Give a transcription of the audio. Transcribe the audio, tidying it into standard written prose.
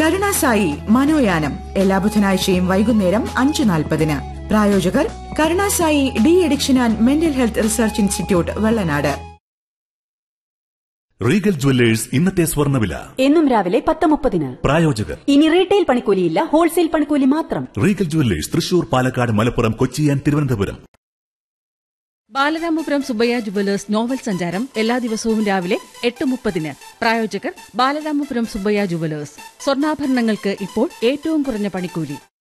കരുണാസായി മനോയാനം എല്ലാ ബുധനാഴ്ചയും വൈകുന്നേരം 5:40. പ്രായോജകർ Karunasai de addiction and mental health research institute, Vellanad. Regal jewellers ഇന്നത്തെ സ്വർണ്ണവില എന്നും രാവിലെ 10:30. പ്രായോജകർ ഇനി റീറ്റെയിൽ പണിക്കൂലിയില്ല, ഹോൾസെയിൽ പണിക്കൂലി മാത്രം. Regal jewellers Thrissur, Palakkad, Malappuram, Kochi and Thiruvananthapuram. Balaramapuram Subbaiah jewellers novel സഞ്ചാരം എല്ലാ ദിവസവും രാവിലെ 8:30. പ്രായോജകർ ബാലരാമപുരം സുബ്ബയ്യ ജുവലേഴ്സ്. സ്വർണ്ണാഭരണങ്ങൾക്ക് ഇപ്പോൾ ഏറ്റവും കുറഞ്ഞ പണിക്കൂലി.